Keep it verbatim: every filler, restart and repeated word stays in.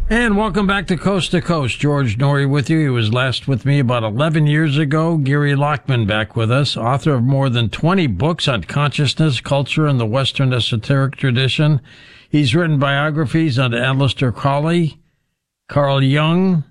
And welcome back to Coast to Coast. George Noory with you. He was last with me about eleven years ago. Gary Lachman back with us, author of more than twenty books on consciousness, culture, and the Western esoteric tradition. He's written biographies on Aleister Crowley, Carl Jung,